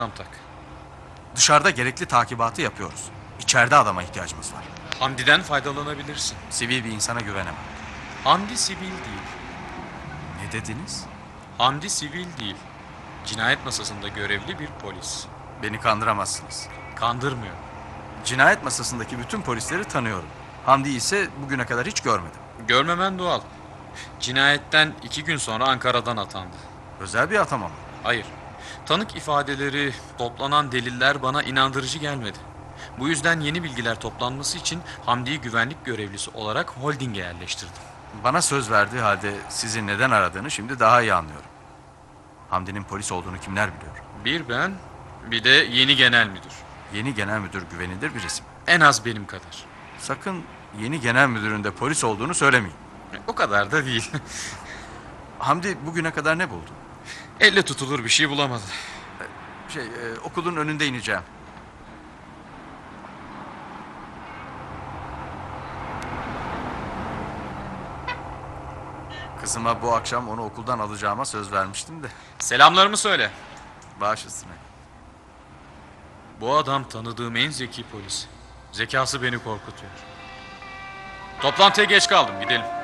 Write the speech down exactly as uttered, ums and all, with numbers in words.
Tam tak. Dışarıda gerekli takibatı yapıyoruz. İçeride adama ihtiyacımız var. Hamdi'den faydalanabilirsin. Sivil bir insana güvenemem. Hamdi sivil değil. Ne dediniz? Hamdi sivil değil. Cinayet masasında görevli bir polis. Beni kandıramazsınız. Kandırmıyor. Cinayet masasındaki bütün polisleri tanıyorum. Hamdi ise bugüne kadar hiç görmedim. Görmemen doğal. Cinayetten iki gün sonra Ankara'dan atandı. Özel bir atama mı? Hayır. Tanık ifadeleri, toplanan deliller bana inandırıcı gelmedi. Bu yüzden yeni bilgiler toplanması için Hamdi'yi güvenlik görevlisi olarak holdinge yerleştirdim. Bana söz verdiği halde sizi neden aradığını şimdi daha iyi anlıyorum. Hamdi'nin polis olduğunu kimler biliyor? Bir ben, bir de yeni genel müdür. Yeni genel müdür güvenilir bir isim. En az benim kadar. Sakın yeni genel müdürün de polis olduğunu söylemeyin. O kadar da değil. Hamdi bugüne kadar ne buldu? Elle tutulur bir şey bulamadı. Şey, e, okulun önünde ineceğim. Kızıma bu akşam onu okuldan alacağıma söz vermiştim de. Selamlarımı söyle. Baş üstüne. Bu adam tanıdığım en zeki polis. Zekası beni korkutuyor. Toplantıya geç kaldım, gidelim.